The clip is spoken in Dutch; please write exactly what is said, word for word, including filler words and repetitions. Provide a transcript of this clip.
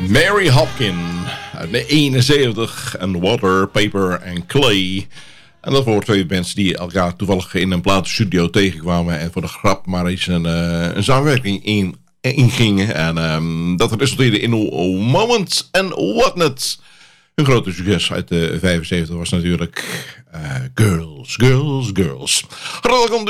Mary Hopkin uit de eenenzeventig en Water, Paper and Clay. En dat waren twee bands die elkaar toevallig in een platenstudio tegenkwamen en voor de grap maar eens een, uh, een samenwerking in, ingingen. En um, dat resulteerde in Moments and Whatnots. Een grote succes uit de vijfenzeventig was natuurlijk uh, Girls, Girls, Girls. Hartelijk welkom